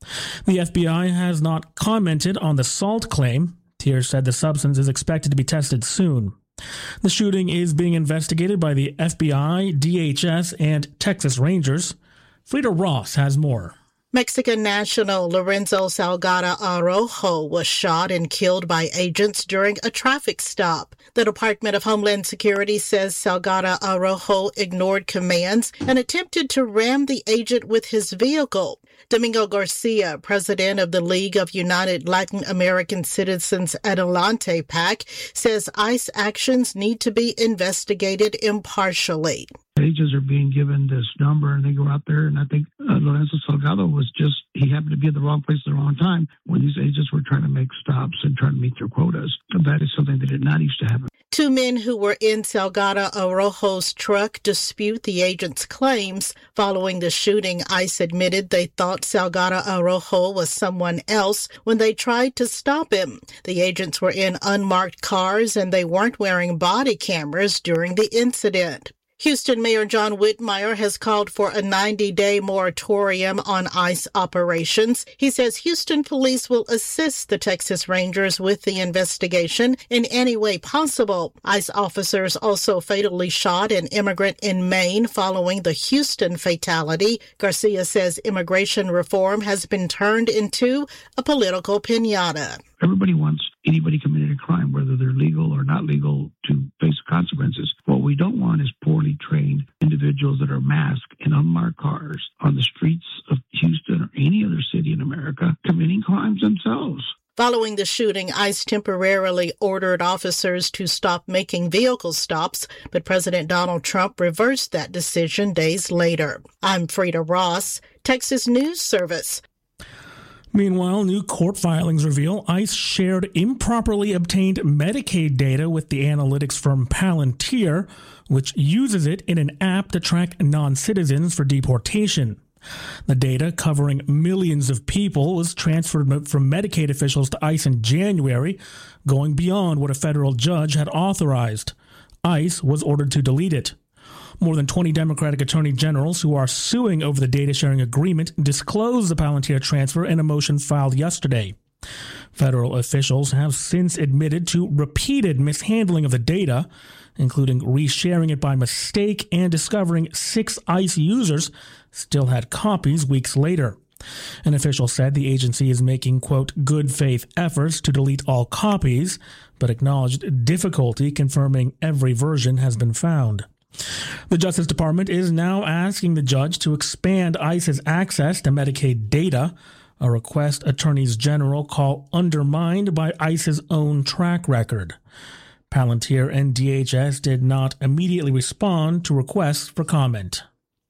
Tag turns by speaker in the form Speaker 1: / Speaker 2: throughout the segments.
Speaker 1: The FBI has not commented on the salt claim. Thier said the substance is expected to be tested soon. The shooting is being investigated by the FBI, DHS, and Texas Rangers. Frida Ross has more.
Speaker 2: Mexican national Lorenzo Salgado Araujo was shot and killed by agents during a traffic stop. The Department of Homeland Security says Salgado Araujo ignored commands and attempted to ram the agent with his vehicle. Domingo Garcia, president of the League of United Latin American Citizens Adelante PAC, says ICE actions need to be investigated impartially.
Speaker 3: Agents are being given this number and they go out there, and I think Lorenzo Salgado he happened to be in the wrong place at the wrong time when these agents were trying to make stops and trying to meet their quotas. That is something that did not used to happen.
Speaker 2: Two men who were in Salgado Araujo's truck dispute the agent's claims. Following the shooting, ICE admitted they thought Salgado Araujo was someone else when they tried to stop him. The agents were in unmarked cars and they weren't wearing body cameras during the incident. Houston Mayor John Whitmire has called for a 90-day moratorium on ICE operations. He says Houston police will assist the Texas Rangers with the investigation in any way possible. ICE officers also fatally shot an immigrant in Maine following the Houston fatality. Garcia says immigration reform has been turned into a political piñata.
Speaker 3: Everybody wants anybody committing a crime, whether they're legal or not legal, to face consequences. What we don't want is poorly trained individuals that are masked in unmarked cars on the streets of Houston or any other city in America committing crimes themselves.
Speaker 2: Following the shooting, ICE temporarily ordered officers to stop making vehicle stops, but President Donald Trump reversed that decision days later. I'm Frida Ross, Texas News Service.
Speaker 1: Meanwhile, new court filings reveal ICE shared improperly obtained Medicaid data with the analytics firm Palantir, which uses it in an app to track non-citizens for deportation. The data, covering millions of people, was transferred from Medicaid officials to ICE in January, going beyond what a federal judge had authorized. ICE was ordered to delete it. More than 20 Democratic attorney generals who are suing over the data-sharing agreement disclosed the Palantir transfer in a motion filed yesterday. Federal officials have since admitted to repeated mishandling of the data, including resharing it by mistake and discovering 6 ICE users still had copies weeks later. An official said the agency is making, quote, good faith efforts to delete all copies, but acknowledged difficulty confirming every version has been found. The Justice Department is now asking the judge to expand ICE's access to Medicaid data, a request attorneys general call undermined by ICE's own track record. Palantir and DHS did not immediately respond to requests for comment.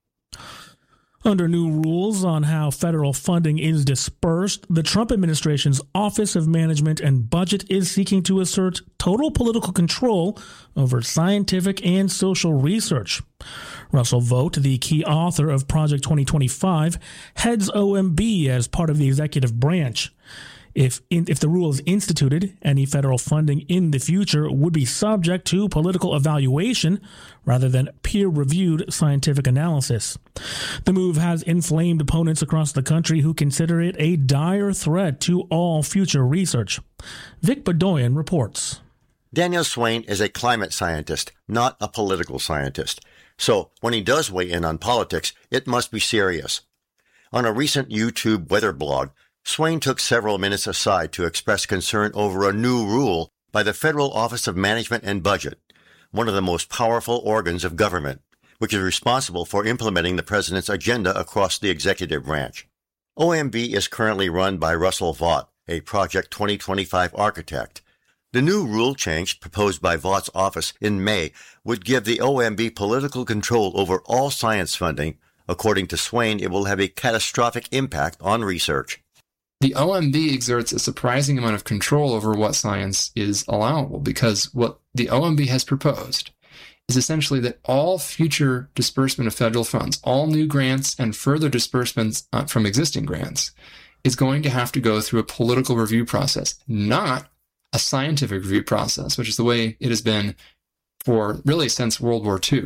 Speaker 1: Under new rules on how federal funding is dispersed, the Trump administration's Office of Management and Budget is seeking to assert total political control over scientific and social research. Russell Vought, the key author of Project 2025, heads OMB as part of the executive branch. If the rule is instituted, any federal funding in the future would be subject to political evaluation rather than peer-reviewed scientific analysis. The move has inflamed opponents across the country who consider it a dire threat to all future research. Vic Bedoyan reports.
Speaker 4: Daniel Swain is a climate scientist, not a political scientist. So when he does weigh in on politics, it must be serious. On a recent YouTube weather blog, Swain took several minutes aside to express concern over a new rule by the Federal Office of Management and Budget, one of the most powerful organs of government, which is responsible for implementing the president's agenda across the executive branch. OMB is currently run by Russell Vought, a Project 2025 architect. The new rule change proposed by Vaught's office in May would give the OMB political control over all science funding. According to Swain, it will have a catastrophic impact on research.
Speaker 5: The OMB exerts a surprising amount of control over what science is allowable, because what the OMB has proposed is essentially that all future disbursement of federal funds, all new grants and further disbursements from existing grants, is going to have to go through a political review process, not a scientific review process, which is the way it has been for really since World War II.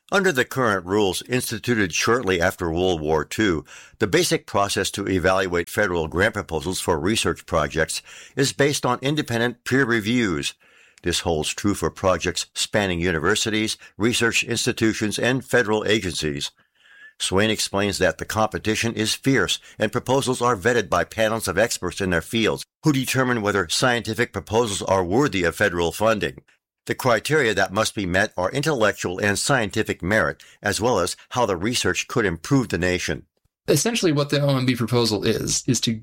Speaker 4: Under the current rules instituted shortly after World War II, the basic process to evaluate federal grant proposals for research projects is based on independent peer reviews. This holds true for projects spanning universities, research institutions, and federal agencies. Swain explains that the competition is fierce and proposals are vetted by panels of experts in their fields who determine whether scientific proposals are worthy of federal funding. The criteria that must be met are intellectual and scientific merit, as well as how the research could improve the nation.
Speaker 5: Essentially, what the OMB proposal is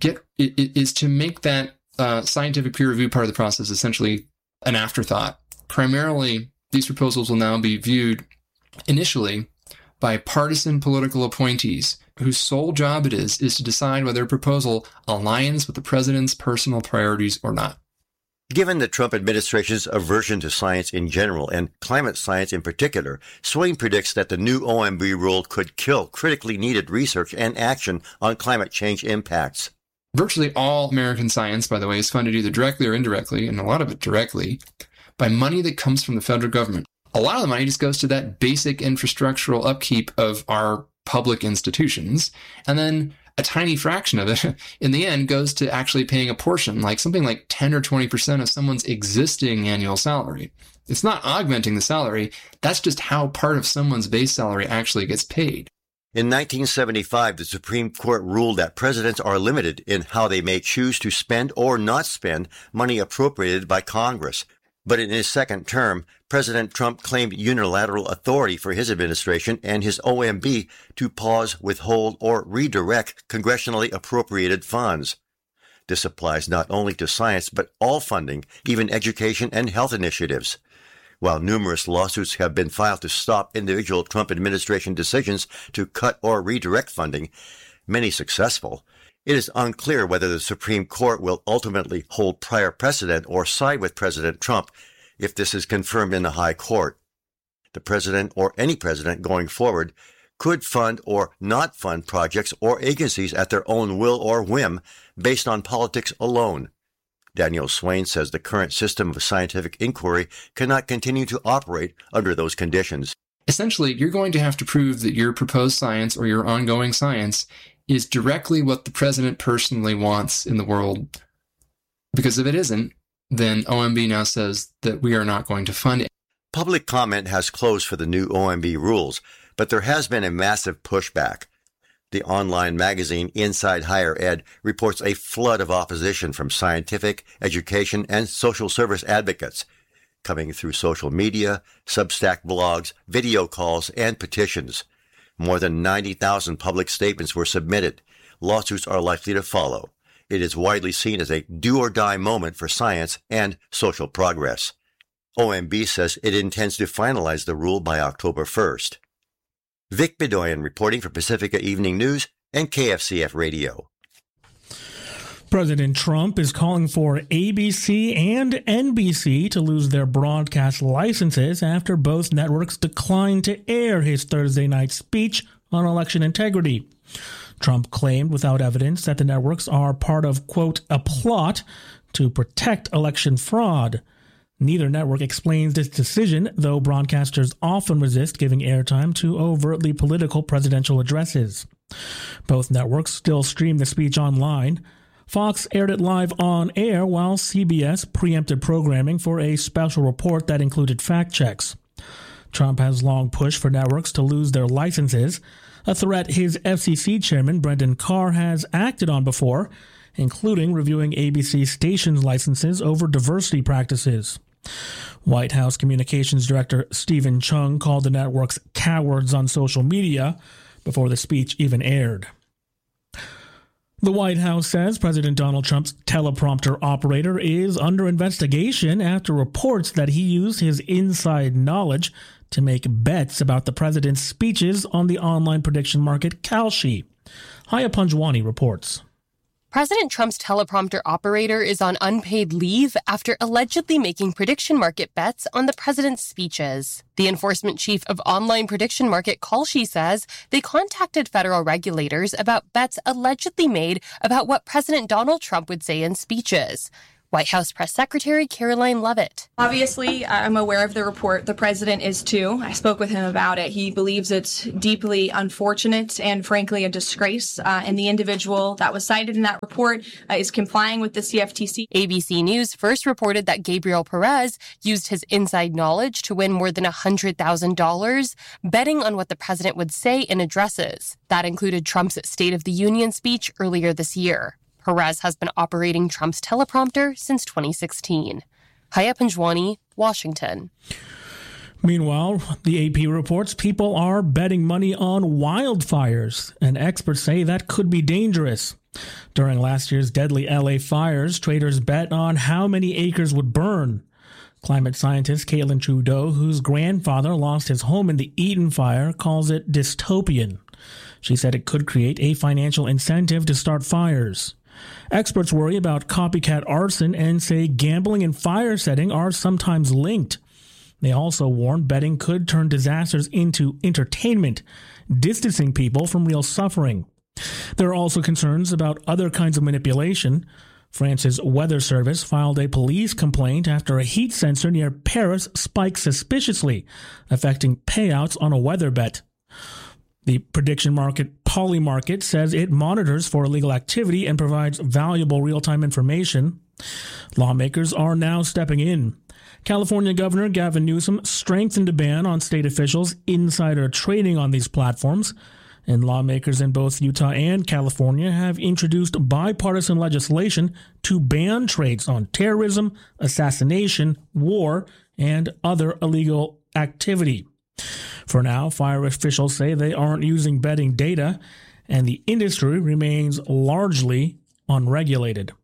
Speaker 5: to make that scientific peer review part of the process essentially an afterthought. Primarily, these proposals will now be viewed initially by partisan political appointees whose sole job it is to decide whether a proposal aligns with the president's personal priorities or not.
Speaker 4: Given the Trump administration's aversion to science in general and climate science in particular, Swain predicts that the new OMB rule could kill critically needed research and action on climate change impacts.
Speaker 5: Virtually all American science, by the way, is funded either directly or indirectly, and a lot of it directly, by money that comes from the federal government. A lot of the money just goes to that basic infrastructural upkeep of our public institutions, and then a tiny fraction of it, in the end, goes to actually paying a portion, like something like 10 or 20% of someone's existing annual salary. It's not augmenting the salary. That's just how part of someone's base salary actually gets paid.
Speaker 4: In 1975, the Supreme Court ruled that presidents are limited in how they may choose to spend or not spend money appropriated by Congress. But in his second term, President Trump claimed unilateral authority for his administration and his OMB to pause, withhold, or redirect congressionally appropriated funds. This applies not only to science, but all funding, even education and health initiatives. While numerous lawsuits have been filed to stop individual Trump administration decisions to cut or redirect funding, many successful, it is unclear whether the Supreme Court will ultimately hold prior precedent or side with President Trump if this is confirmed in the High Court. The president or any president going forward could fund or not fund projects or agencies at their own will or whim based on politics alone. Daniel Swain says the current system of scientific inquiry cannot continue to operate under those conditions.
Speaker 5: Essentially, you're going to have to prove that your proposed science or your ongoing science is directly what the president personally wants in the world. Because if it isn't, then OMB now says that we are not going to fund it.
Speaker 4: Public comment has closed for the new OMB rules, but there has been a massive pushback. The online magazine Inside Higher Ed reports a flood of opposition from scientific, education, and social service advocates, coming through social media, Substack blogs, video calls, and petitions. More than 90,000 public statements were submitted. Lawsuits are likely to follow. It is widely seen as a do-or-die moment for science and social progress. OMB says it intends to finalize the rule by October 1st. Vic Bedoyan reporting for Pacifica Evening News and KFCF Radio.
Speaker 1: President Trump is calling for ABC and NBC to lose their broadcast licenses after both networks declined to air his Thursday night speech on election integrity. Trump claimed without evidence that the networks are part of, quote, a plot to protect election fraud. Neither network explains this decision, though broadcasters often resist giving airtime to overtly political presidential addresses. Both networks still stream the speech online. Fox aired it live on air, while CBS preempted programming for a special report that included fact checks. Trump has long pushed for networks to lose their licenses, a threat his FCC chairman, Brendan Carr, has acted on before, including reviewing ABC stations' licenses over diversity practices. White House Communications Director Stephen Chung called the networks cowards on social media before the speech even aired. The White House says President Donald Trump's teleprompter operator is under investigation after reports that he used his inside knowledge to make bets about the president's speeches on the online prediction market Kalshi. Haya Panjwani reports.
Speaker 6: President Trump's teleprompter operator is on unpaid leave after allegedly making prediction market bets on the president's speeches. The enforcement chief of online prediction market Kalshi says they contacted federal regulators about bets allegedly made about what President Donald Trump would say in speeches. White House Press Secretary Caroline Leavitt.
Speaker 7: Obviously, I'm aware of the report. The president is too. I spoke with him about it. He believes it's deeply unfortunate and, frankly, a disgrace. And the individual that was cited in that report is complying with the CFTC.
Speaker 6: ABC News first reported that Gabriel Perez used his inside knowledge to win more than $100,000, betting on what the president would say in addresses. That included Trump's State of the Union speech earlier this year. Perez has been operating Trump's teleprompter since 2016. Haya Panjwani, Washington.
Speaker 1: Meanwhile, the AP reports people are betting money on wildfires, and experts say that could be dangerous. During last year's deadly LA fires, traders bet on how many acres would burn. Climate scientist Caitlin Trudeau, whose grandfather lost his home in the Eaton fire, calls it dystopian. She said it could create a financial incentive to start fires. Experts worry about copycat arson and say gambling and fire setting are sometimes linked. They also warn betting could turn disasters into entertainment, distancing people from real suffering. There are also concerns about other kinds of manipulation. France's weather service filed a police complaint after a heat sensor near Paris spiked suspiciously, affecting payouts on a weather bet. The prediction market Polymarket says it monitors for illegal activity and provides valuable real-time information. Lawmakers are now stepping in. California Governor Gavin Newsom strengthened a ban on state officials' insider trading on these platforms, and lawmakers in both Utah and California have introduced bipartisan legislation to ban trades on terrorism, assassination, war, and other illegal activity. For now, fire officials say they aren't using betting data, and the industry remains largely unregulated.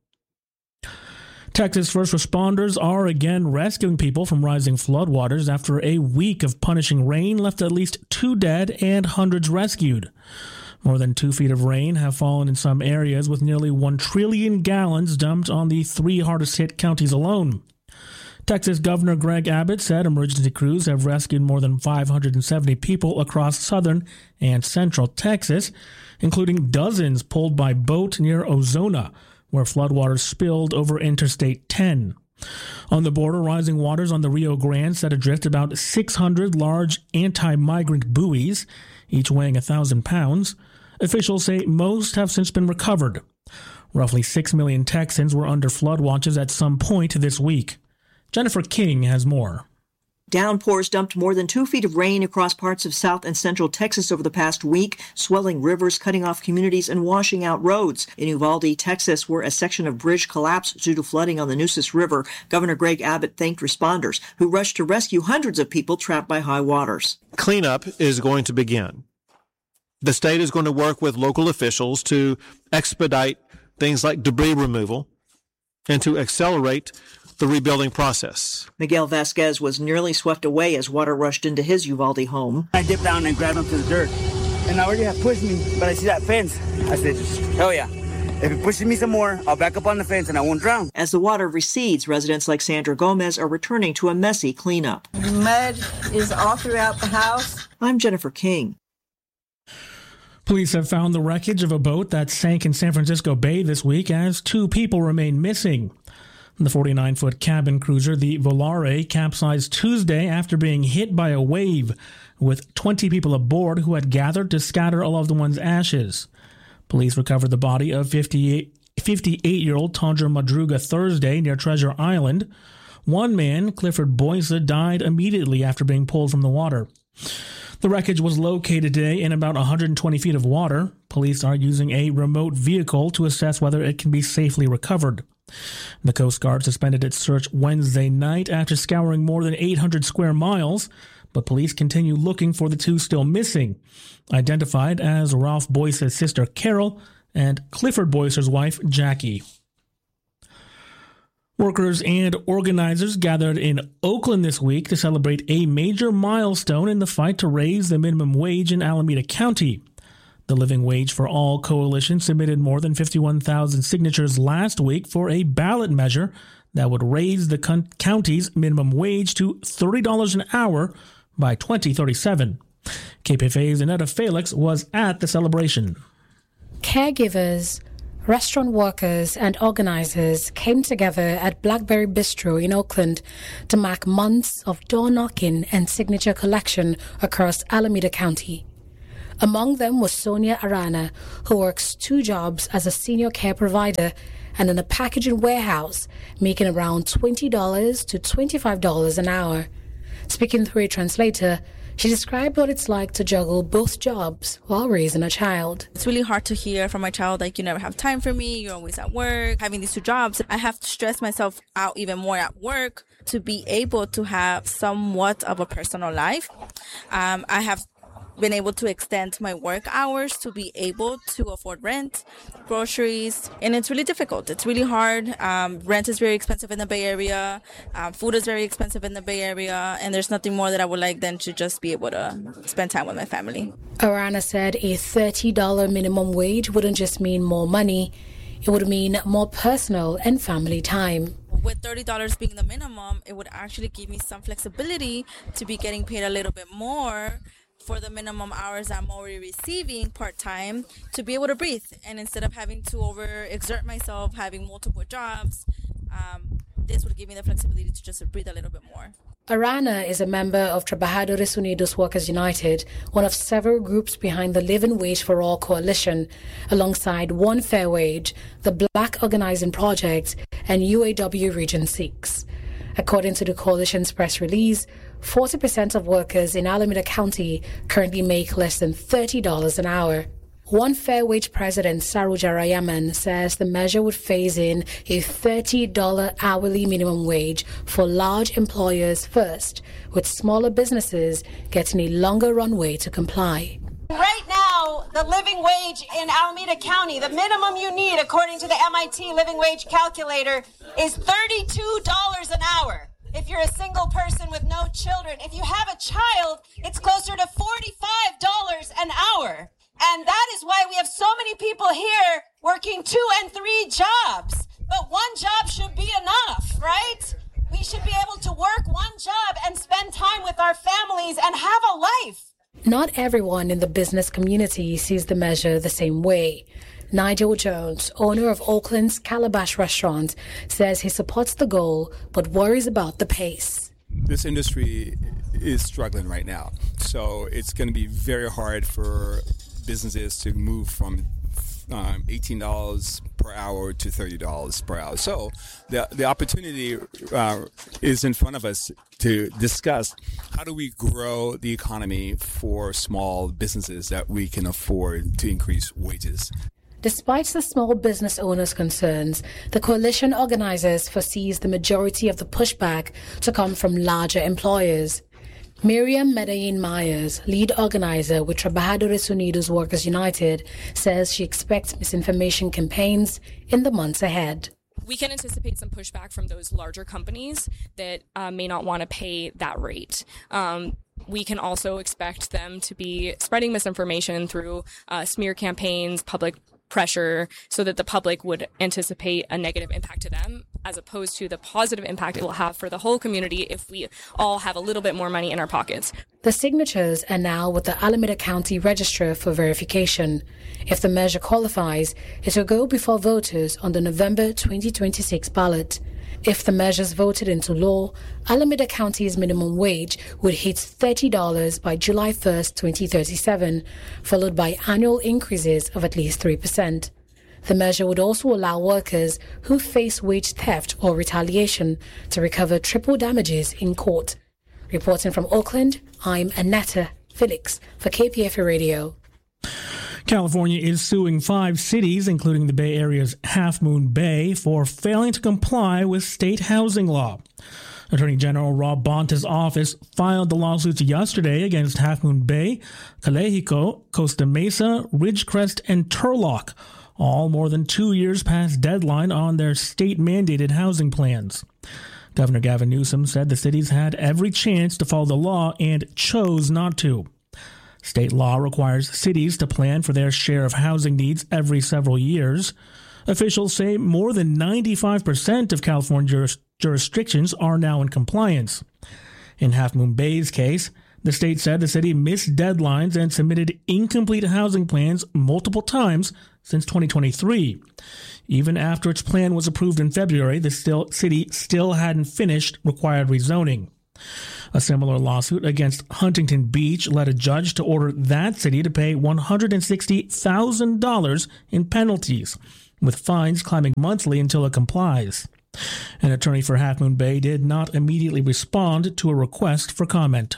Speaker 1: Texas first responders are again rescuing people from rising floodwaters after a week of punishing rain left at least 2 dead and hundreds rescued. More than 2 feet of rain have fallen in some areas, with nearly 1 trillion gallons dumped on the 3 hardest-hit counties alone. Texas Governor Greg Abbott said emergency crews have rescued more than 570 people across southern and central Texas, including dozens pulled by boat near Ozona, where floodwaters spilled over Interstate 10. On the border, rising waters on the Rio Grande set adrift about 600 large anti-migrant buoys, each weighing 1,000 pounds. Officials say most have since been recovered. Roughly 6 million Texans were under flood watches at some point this week. Jennifer King has more.
Speaker 8: Downpours dumped more than 2 feet of rain across parts of south and central Texas over the past week, swelling rivers, cutting off communities, and washing out roads. In Uvalde, Texas, where a section of bridge collapsed due to flooding on the Nueces River, Governor Greg Abbott thanked responders who rushed to rescue hundreds of people trapped by high waters.
Speaker 9: Cleanup is going to begin. The state is going to work with local officials to expedite things like debris removal and to accelerate the rebuilding process.
Speaker 8: Miguel Vasquez was nearly swept away as water rushed into his Uvalde home.
Speaker 10: I dipped down and grabbed him to the dirt, and I already had pushed me, but I see that fence. I said, hell yeah. If it pushes me some more, I'll back up on the fence and I won't drown.
Speaker 8: As the water recedes, residents like Sandra Gomez are returning to a messy cleanup.
Speaker 11: The mud is all throughout the house.
Speaker 8: I'm Jennifer King.
Speaker 1: Police have found the wreckage of a boat that sank in San Francisco Bay this week as 2 people remain missing. The 49-foot cabin cruiser, the Volare, capsized Tuesday after being hit by a wave, with 20 people aboard who had gathered to scatter a loved one's ashes. Police recovered the body of 58-year-old Tandra Madruga Thursday near Treasure Island. One man, Clifford Boyce, died immediately after being pulled from the water. The wreckage was located today in about 120 feet of water. Police are using a remote vehicle to assess whether it can be safely recovered. The Coast Guard suspended its search Wednesday night after scouring more than 800 square miles, but police continue looking for the 2 still missing, identified as Ralph Boyce's sister Carol and Clifford Boyce's wife Jackie. Workers and organizers gathered in Oakland this week to celebrate a major milestone in the fight to raise the minimum wage in Alameda County. The Living Wage for All coalition submitted more than 51,000 signatures last week for a ballot measure that would raise the county's minimum wage to $30 an hour by 2037. KPFA's Annetta Felix was at the celebration.
Speaker 12: Caregivers restaurant workers and organizers came together at Blackberry Bistro in Oakland to mark months of door-knocking and signature collection across Alameda County. Among them was Sonia Arana, who works 2 jobs as a senior care provider and in a packaging warehouse, making around $20 to $25 an hour. Speaking through a translator, she described what it's like to juggle both jobs while raising a child.
Speaker 13: It's really hard to hear from my child, like, you never have time for me, you're always at work. Having these 2 jobs, I have to stress myself out even more at work to be able to have somewhat of a personal life. I have been able to extend my work hours to be able to afford rent, groceries, and it's really difficult. It's really hard. Rent is very expensive in the Bay Area. Food is very expensive in the Bay Area, and there's nothing more that I would like than to just be able to spend time with my family.
Speaker 12: Arana said a $30 minimum wage wouldn't just mean more money, it would mean more personal and family time.
Speaker 13: With $30 being the minimum, it would actually give me some flexibility to be getting paid a little bit more for the minimum hours I'm already receiving part-time, to be able to breathe. And instead of having to overexert myself, having multiple jobs, this would give me the flexibility to just breathe a little bit more.
Speaker 12: Arana is a member of Trabajadores Unidos Workers United, one of several groups behind the Living Wage for All coalition, alongside One Fair Wage, the Black Organizing Project, and UAW Region 6. According to the coalition's press release, 40% of workers in Alameda County currently make less than $30 an hour. One Fair Wage President Saruja Rayaman says the measure would phase in a $30 hourly minimum wage for large employers first, with smaller businesses getting a longer runway to comply.
Speaker 14: Right now, the living wage in Alameda County, the minimum you need according to the MIT living wage calculator, is $32 an hour. If you're a single person with no children, if you have a child, it's closer to $45 an hour. And that is why we have so many people here working 2 and 3 jobs. But one job should be enough, right? We should be able to work one job and spend time with our families and have a life.
Speaker 12: Not everyone in the business community sees the measure the same way. Nigel Jones, owner of Oakland's Calabash Restaurant, says he supports the goal but worries about the pace.
Speaker 15: This industry is struggling right now, so it's going to be very hard for businesses to move from $18 per hour to $30 per hour. So the opportunity is in front of us to discuss how do we grow the economy for small businesses that we can afford to increase wages.
Speaker 12: Despite the small business owners' concerns, the coalition organizers foresees the majority of the pushback to come from larger employers. Miriam Medellin Myers, lead organizer with Trabajadores Unidos Workers United, says she expects misinformation campaigns in the months ahead.
Speaker 16: We can anticipate some pushback from those larger companies that may not want to pay that rate. We can also expect them to be spreading misinformation through smear campaigns, public pressure, so that the public would anticipate a negative impact to them, as opposed to the positive impact it will have for the whole community if we all have a little bit more money in our pockets.
Speaker 12: The signatures are now with the Alameda County Register for verification. If the measure qualifies, it will go before voters on the November 2026 ballot. If the measures voted into law, Alameda County's minimum wage would hit $30 by July 1st, 2037, followed by annual increases of at least 3%. The measure would also allow workers who face wage theft or retaliation to recover triple damages in court. Reporting from Oakland, I'm Annetta Felix for KPFA Radio.
Speaker 1: California is suing 5 cities, including the Bay Area's Half Moon Bay, for failing to comply with state housing law. Attorney General Rob Bonta's office filed the lawsuits yesterday against Half Moon Bay, Calexico, Costa Mesa, Ridgecrest, and Turlock, all more than 2 years past deadline on their state-mandated housing plans. Governor Gavin Newsom said the cities had every chance to follow the law and chose not to. State law requires cities to plan for their share of housing needs every several years. Officials say more than 95% of California jurisdictions are now in compliance. In Half Moon Bay's case, the state said the city missed deadlines and submitted incomplete housing plans multiple times since 2023. Even after its plan was approved in February, the city still hadn't finished required rezoning. A similar lawsuit against Huntington Beach led a judge to order that city to pay $160,000 in penalties, with fines climbing monthly until it complies. An attorney for Half Moon Bay did not immediately respond to a request for comment.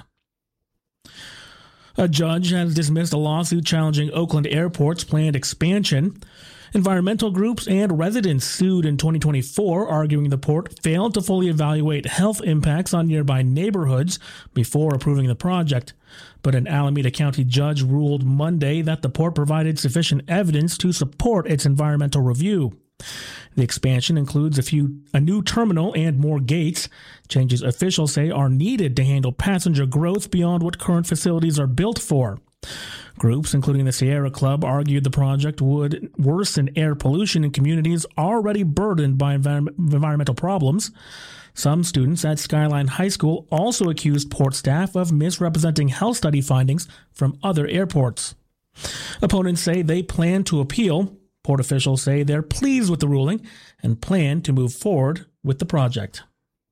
Speaker 1: A judge has dismissed a lawsuit challenging Oakland Airport's planned expansion. Environmental groups and residents sued in 2024, arguing the port failed to fully evaluate health impacts on nearby neighborhoods before approving the project. But an Alameda County judge ruled Monday that the port provided sufficient evidence to support its environmental review. The expansion includes a new terminal and more gates, changes officials say are needed to handle passenger growth beyond what current facilities are built for. Groups, including the Sierra Club, argued the project would worsen air pollution in communities already burdened by environmental problems. Some students at Skyline High School also accused port staff of misrepresenting health study findings from other airports. Opponents say they plan to appeal. Port officials say they're pleased with the ruling and plan to move forward with the project.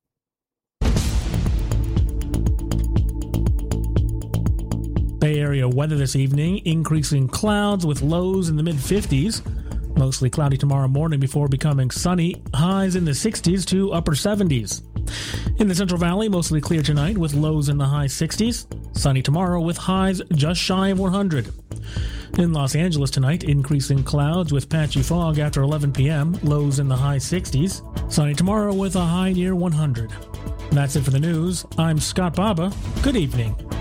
Speaker 1: Bay Area weather this evening, increasing clouds with lows in the mid-50s. Mostly cloudy tomorrow morning before becoming sunny, highs in the 60s to upper 70s. In the Central Valley, mostly clear tonight with lows in the high 60s. Sunny tomorrow with highs just shy of 100. In Los Angeles tonight, increasing clouds with patchy fog after 11 p.m., lows in the high 60s. Sunny tomorrow with a high near 100. That's it for the news. I'm Scott Baba. Good evening.